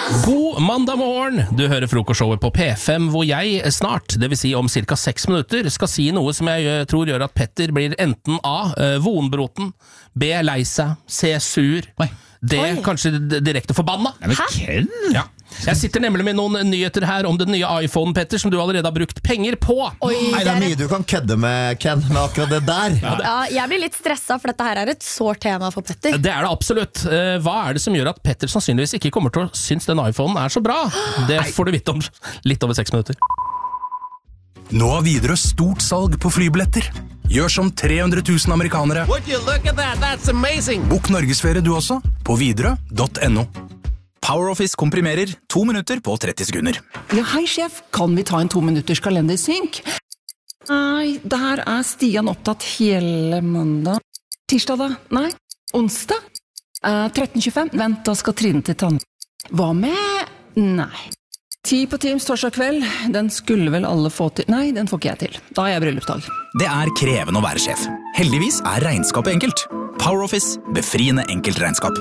God mandag morgen, du hører frokostshowet på P5, hvor jeg snart, det vil si om cirka 6 minutter, skal si noe som jeg tror gjør at Petter blir enten A, vonbroten, B, lei seg, C, sur, D, kanskje direkte forbanna. Hæ? Ja. Jeg sitter nemlig med noen nyheter her om den nye iPhone, Petter, som du allerede har brukt penger på. Nei, det er mye du kan kødde med, Ken, med akkurat det der. Ja, jeg blir litt stresset, for dette her er et sårt tema for Petter. Det er det absolutt. Hva er det som gjør at Petter sannsynligvis ikke kommer til å synes den iPhonen er så bra? Det får du vite om litt over 6 minutter. Nå har Widerøe stort salg på flybilletter. Gjør som 300 000 amerikanere. Bok Norgesferie du også, på widerøe.no. PowerOffice komprimerer 2 minutter på 30 sekunder. Ja, hei sjef, kan vi ta en 2 minutters kalendersynk? Nei, der er Stian opptatt hele mandag. Tirsdag da? Nei. Onsdag? 13.25? Vent, da skal Trine til tann. Hva med? Nei. 10 på Teams torsdag kveld, den skulle vel alle få til. Nei, den får ikke jeg til. Da har jeg bryllupsdag. Det er krevende å være sjef. Heldigvis er regnskapet enkelt. PowerOffice, befriende enkelt regnskap.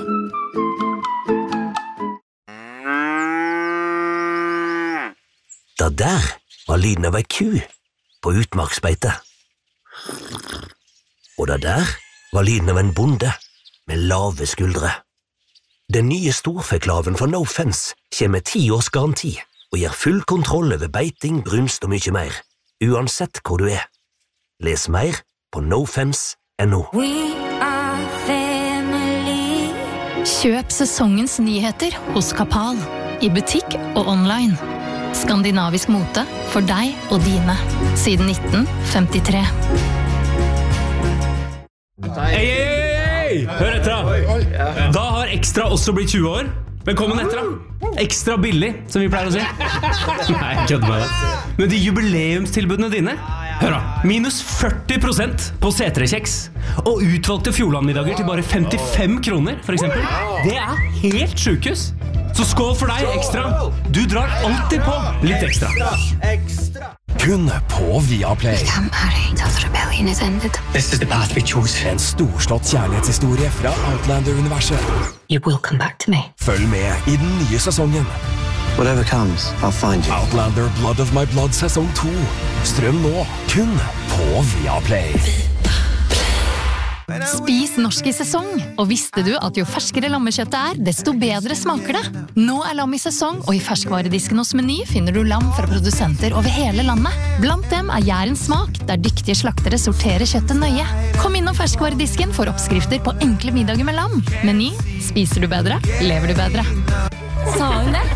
Det der var lyden av ei ku på utmarksbeite. Og det der var lyden av en bonde med lave skuldre. Den nye storfeklaven fra No Fence kommer med 10 års garanti og gir full kontroll over beiting, brunst og mye mer, uansett hvor du er. Les mer på nofence.no. Kjøp sesongens nyheter hos Kapal, i butikk og online. Skandinavisk mote for deg og dine, siden 1953. Hei! Hør etter da har Ekstra også blitt 20 år. Velkommen etter da. Ekstra billig, som vi pleier å si. Nei, kødder med det. Men de jubileumstilbudene dine, hør da, minus 40% på C3-kjeks, og utvalgte Fjordlandmiddager til bare 55 kroner, for eksempel. Det er helt sjukehus. Så skål for deg, Ekstra. Du drar alltid på litt ekstra. Kun på Viaplay. This is the path we choose. En storslått kjærlighetshistorie fra Outlander-universet. You will come back to me. Følg med i den nye sesongen. Whatever comes, I'll find you. Outlander Blood of My Blood sesong 2. Strøm nå, kun på Viaplay. Spis norsk i sesong, og visste du at jo ferskere lammekjøttet er, desto bedre smaker det? Nå er lam i sesong, og i ferskvaredisken hos Meny finner du lam fra produsenter over hele landet. Blant dem er Jærens smak, der dyktige slaktere sorterer kjøttet nøye. Kom innom ferskvaredisken for oppskrifter på enkle middager med lam. Meny, spiser du bedre, lever du bedre. Sa hun det?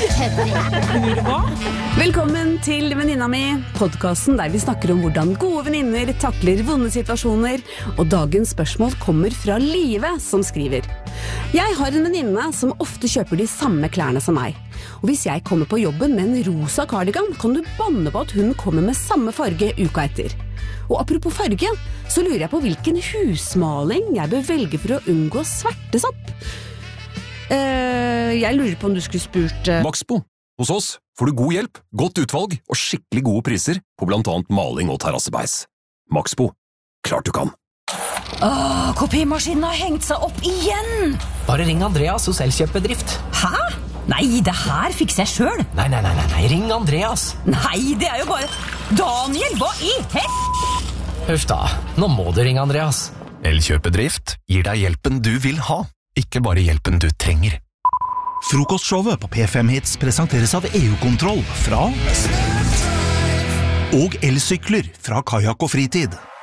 Velkommen til Venninna mi, podcasten der vi snakker om hvordan gode venninner takler vonde situasjoner, og dagens spørsmål kommer fra Live, som skriver: Jeg har en venninne som ofte kjøper de samme klærne som meg, og hvis jeg kommer på jobben med en rosa cardigan, kan du banne på at hun kommer med samme farge uka etter. Og apropos farge, så lurer jeg på hvilken husmaling jeg bør velge for å unngå svertesopp. Jeg lurer på om du skulle spurt Maxbo. Hos oss får du god hjelp, godt utvalg og skikkelig gode priser på blant annet maling og terrassebeis. Maxbo. Klart du kan. Kopimaskinen har hengt seg opp igjen! Bare ring Andreas hos Elkjøpbedrift. Hæ? Nei, det her fikser jeg selv. Nei, ring Andreas. Nei, det er jo bare... Daniel, hva i Huff da, nå må du ringe Andreas. Elkjøpedrift gir deg hjelpen du vil ha, ikke bare hjelpen du trenger. Frokostshowet på P5 Hits presenteres av EU-kontroll fra og elsykler fra Kajak og Fritid.